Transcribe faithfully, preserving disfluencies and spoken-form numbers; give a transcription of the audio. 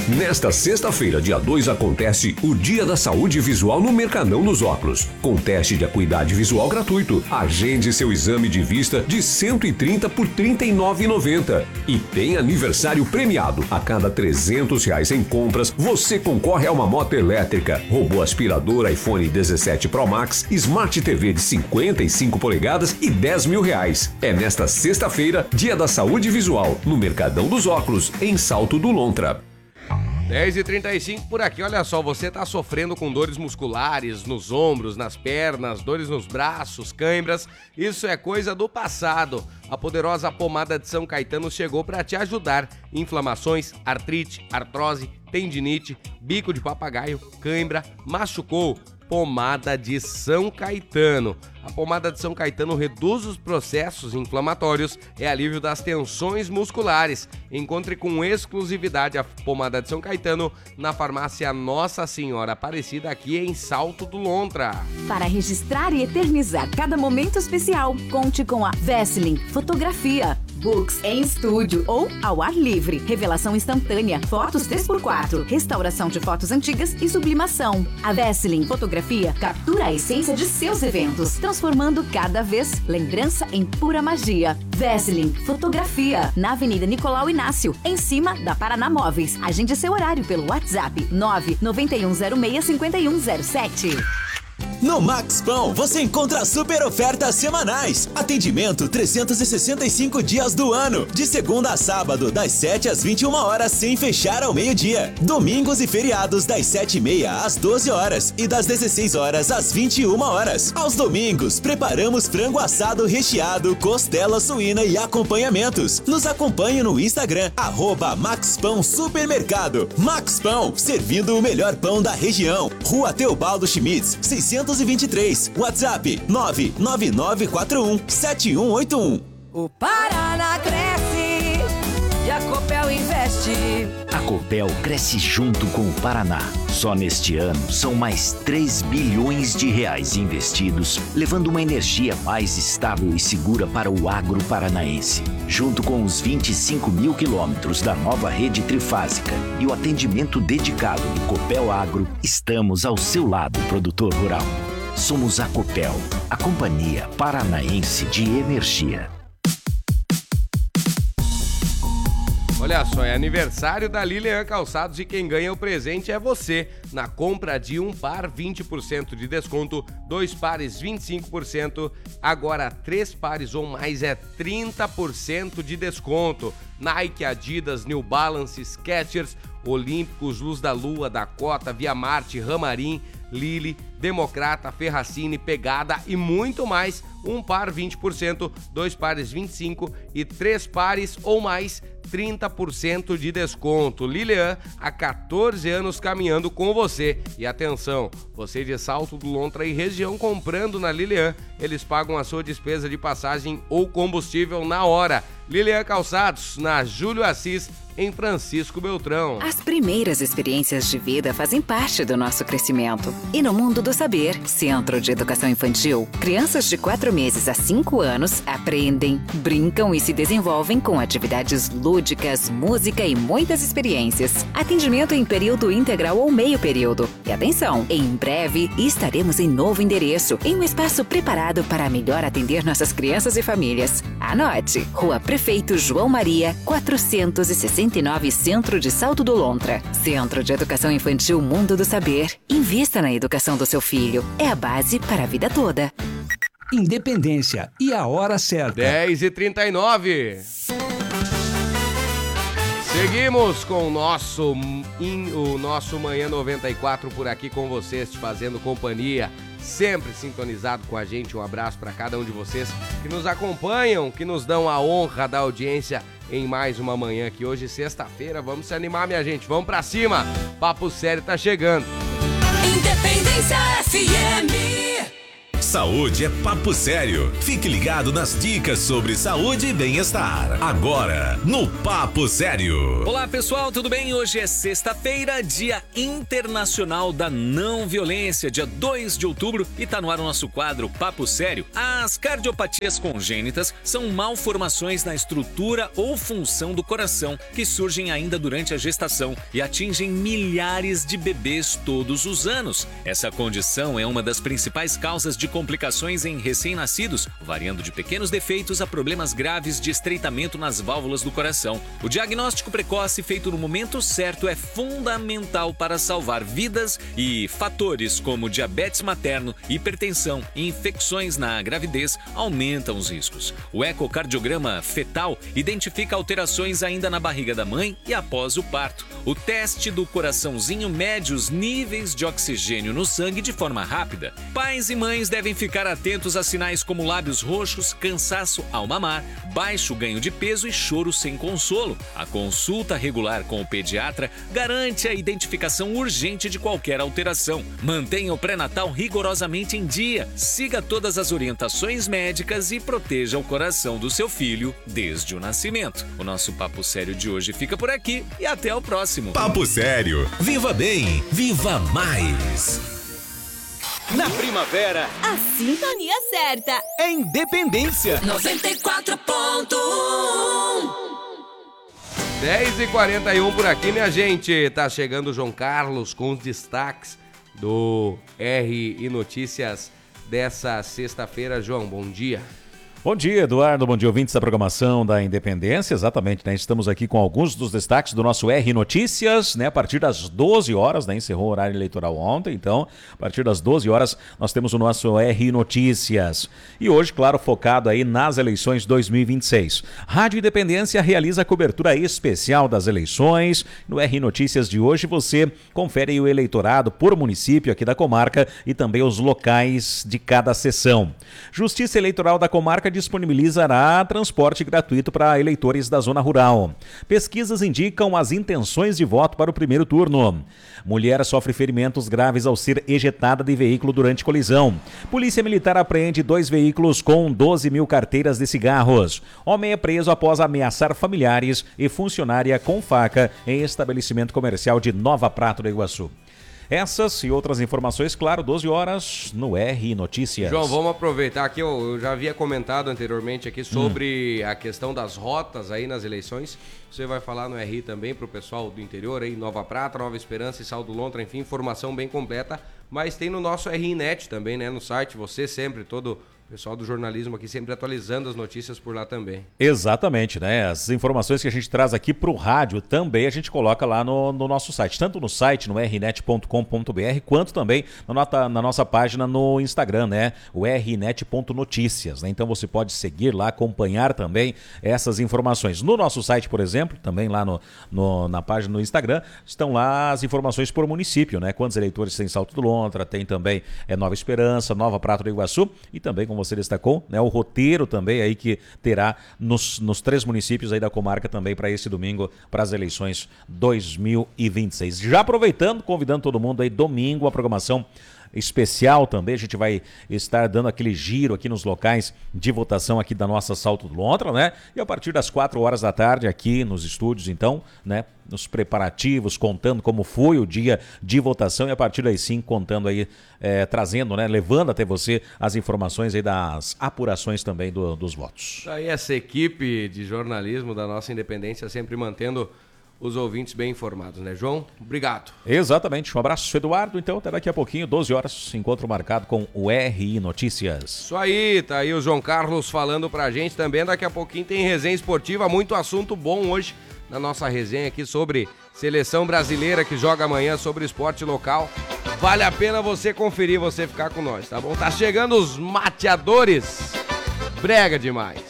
Nesta sexta-feira, dia dois, acontece o Dia da Saúde Visual no Mercadão dos Óculos, com teste de acuidade visual gratuito. Agende seu exame de vista de cento e trinta por trinta e nove reais e noventa centavos. E tem aniversário premiado. A cada trezentos reais em compras, você concorre a uma moto elétrica, robô aspirador iPhone dezessete Pro Max, Smart T V de cinquenta e cinco polegadas e dez mil reais. É nesta sexta-feira, Dia da Saúde Visual, no Mercadão dos Óculos, em Salto do Lontra. dez e trinta e cinco por aqui. Olha só, você tá sofrendo com dores musculares nos ombros, nas pernas, dores nos braços, cãibras. Isso é coisa do passado. A poderosa pomada de São Caetano chegou para te ajudar. Inflamações, artrite, artrose, tendinite, bico de papagaio, cãibra, machucou. Pomada de São Caetano. A pomada de São Caetano reduz os processos inflamatórios e alívio das tensões musculares. Encontre com exclusividade a pomada de São Caetano na farmácia Nossa Senhora Aparecida, aqui em Salto do Lontra. Para registrar e eternizar cada momento especial, conte com a Veslin Fotografia. Books em estúdio ou ao ar livre. Revelação instantânea, fotos três por quatro, restauração de fotos antigas e sublimação. A Veslin Fotografia captura a essência de seus eventos, transformando cada vez lembrança em pura magia. Veslin Fotografia, na Avenida Nicolau Inácio, em cima da Paraná Móveis. Agende seu horário pelo WhatsApp nove nove um zero seis cinco um zero sete. No Max Pão, você encontra super ofertas semanais. Atendimento trezentos e sessenta e cinco dias do ano. De segunda a sábado, das sete às vinte e uma horas, sem fechar ao meio-dia. Domingos e feriados, das sete e meia às doze horas e das dezesseis horas às vinte e uma horas. Aos domingos, preparamos frango assado recheado, costela suína e acompanhamentos. Nos acompanhe no Instagram, arroba Max Pão Supermercado. Max Pão, servindo o melhor pão da região. Rua Teobaldo Schmitz, seiscentos e vinte e três, WhatsApp nove nove nove quatro um sete um oito um. O Paraná cresce e a Copel investe. A Copel cresce junto com o Paraná. Só neste ano são mais três bilhões de reais investidos, levando uma energia mais estável e segura para o agro paranaense. Junto com os vinte e cinco mil quilômetros da nova rede trifásica e o atendimento dedicado do Copel Agro, estamos ao seu lado, produtor rural. Somos a Copel, a Companhia Paranaense de Energia. Olha só, é aniversário da Lilian Calçados e quem ganha o presente é você. Na compra de um par, vinte por cento de desconto, dois pares, vinte e cinco por cento, agora três pares ou mais é trinta por cento de desconto. Nike, Adidas, New Balance, Skechers, Olímpicos, Luz da Lua, Dakota, Via Marte, Ramarim, Lili, Democrata, Ferracini, Pegada e muito mais. Um par vinte por cento, dois pares vinte e cinco por cento e três pares ou mais trinta por cento de desconto. Lilian, há quatorze anos caminhando com você. E atenção, você de Salto do Lontra e região comprando na Lilian, eles pagam a sua despesa de passagem ou combustível na hora. Lilian Calçados, na Júlio Assis, em Francisco Beltrão. As primeiras experiências de vida fazem parte do nosso crescimento. E no Mundo do Saber, Centro de Educação Infantil, crianças de quatro meses a cinco anos aprendem, brincam e se desenvolvem com atividades lúdicas, música e muitas experiências. Atendimento em período integral ou meio período. E atenção, em breve estaremos em novo endereço, em um espaço preparado para melhor atender nossas crianças e famílias. Anote, Rua Prefeito João Maria, quatrocentos e sessenta e nove, Centro de Salto do Lontra. Centro de Educação Infantil Mundo do Saber. Invista na educação do seu filho. É a base para a vida toda. Independência e a hora certa. dez e trinta e nove. Seguimos com o nosso, in, o nosso Manhã noventa e quatro por aqui com vocês, te fazendo companhia. Sempre sintonizado com a gente. Um abraço para cada um de vocês que nos acompanham, que nos dão a honra da audiência em mais uma manhã aqui. Hoje, sexta-feira, vamos se animar, minha gente. Vamos pra cima. Papo Sério tá chegando. Independência F M. saúde é papo sério. Fique ligado nas dicas sobre saúde e bem-estar. Agora, no Papo Sério. Olá, pessoal, tudo bem? Hoje é sexta-feira, Dia Internacional da Não Violência, dia dois de outubro, e tá no ar o nosso quadro Papo Sério. As cardiopatias congênitas são malformações na estrutura ou função do coração que surgem ainda durante a gestação e atingem milhares de bebês todos os anos. Essa condição é uma das principais causas de complicações em recém-nascidos, variando de pequenos defeitos a problemas graves de estreitamento nas válvulas do coração. O diagnóstico precoce feito no momento certo é fundamental para salvar vidas, e fatores como diabetes materno, hipertensão e infecções na gravidez aumentam os riscos. O ecocardiograma fetal identifica alterações ainda na barriga da mãe e após o parto. O teste do coraçãozinho mede os níveis de oxigênio no sangue de forma rápida. Pais e mães devem ficar atentos a sinais como lábios roxos, cansaço ao mamar, baixo ganho de peso e choro sem consolo. A consulta regular com o pediatra garante a identificação urgente de qualquer alteração. Mantenha o pré-natal rigorosamente em dia, siga todas as orientações médicas e proteja o coração do seu filho desde o nascimento. O nosso Papo Sério de hoje fica por aqui e até o próximo. Papo Sério. Viva bem, viva mais. Na primavera, a sintonia certa é Independência. noventa e quatro ponto um. dez e quarenta e um por aqui, minha gente. Tá chegando o João Carlos com os destaques do R I Notícias dessa sexta-feira. João, bom dia. Bom dia, Eduardo. Bom dia, ouvintes da programação da Independência. Exatamente, né? Estamos aqui com alguns dos destaques do nosso R Notícias, né? A partir das doze horas, né? Encerrou o horário eleitoral ontem, então, a partir das doze horas, nós temos o nosso R Notícias. E hoje, claro, focado aí nas eleições dois mil e vinte e seis. Rádio Independência realiza a cobertura especial das eleições. No R Notícias de hoje, você confere aí o eleitorado por município aqui da comarca e também os locais de cada sessão. Justiça Eleitoral da Comarca disponibilizará transporte gratuito para eleitores da zona rural. Pesquisas indicam as intenções de voto para o primeiro turno. Mulher sofre ferimentos graves ao ser ejetada de veículo durante colisão. Polícia Militar apreende dois veículos com doze mil carteiras de cigarros. Homem é preso após ameaçar familiares e funcionária com faca em estabelecimento comercial de Nova Prata do Iguaçu. Essas e outras informações, claro, doze horas no R Notícias. João, vamos aproveitar aqui, eu, eu já havia comentado anteriormente aqui sobre hum. a questão das rotas aí nas eleições. Você vai falar no R I também para o pessoal do interior aí, Nova Prata, Nova Esperança e Sal do Lontra, enfim, informação bem completa. Mas tem no nosso R I Net também, né, no site, você sempre, todo... O pessoal do jornalismo aqui sempre atualizando as notícias por lá também. Exatamente, né? As informações que a gente traz aqui para o rádio também a gente coloca lá no, no nosso site. Tanto no site, no r net ponto com ponto b r, quanto também na, nota, na nossa página no Instagram, né? O r net ponto notícias, né? Então você pode seguir lá, acompanhar também essas informações. No nosso site, por exemplo, também lá no, no, na página no Instagram, estão lá as informações por município, né? Quantos eleitores tem Salto do Lontra, tem também é, Nova Esperança, Nova Prata do Iguaçu e também, como você destacou, né, o roteiro também aí que terá nos, nos três municípios aí da comarca também para esse domingo, para as eleições dois mil e vinte e seis. Já aproveitando, convidando todo mundo aí, domingo, a programação especial também, a gente vai estar dando aquele giro aqui nos locais de votação aqui da nossa Salto do Lontra, né? E a partir das quatro horas da tarde aqui nos estúdios, então, né? Nos preparativos, contando como foi o dia de votação e a partir daí sim, contando aí, é, trazendo, né? Levando até você as informações aí das apurações também do, dos votos. Aí essa equipe de jornalismo da nossa Independência sempre mantendo os ouvintes bem informados, né, João? Obrigado. Exatamente. Um abraço, Eduardo. Então, até daqui a pouquinho, doze horas, encontro marcado com o R I Notícias. Isso aí, tá aí o João Carlos falando pra gente também. Daqui a pouquinho tem resenha esportiva, muito assunto bom hoje na nossa resenha aqui sobre seleção brasileira que joga amanhã, sobre esporte local. Vale a pena você conferir, você ficar com nós, tá bom? Tá chegando os mateadores. Brega demais.